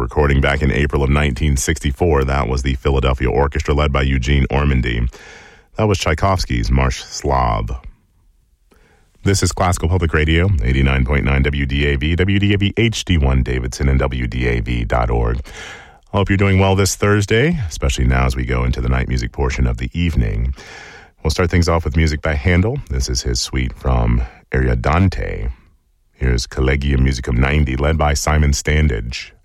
recording back in April of 1964. That was the Philadelphia Orchestra led by Eugene Ormandy. That was Tchaikovsky's March Slav. This is Classical Public Radio, 89.9 WDAV, WDAV HD1 Davidson, and WDAV.org. I hope you're doing well this Thursday, especially now as we go into the night music portion of the evening. We'll start things off with music by Handel. This is his suite from Ariadante. Here's Collegium Musicum 90, led by Simon Standage.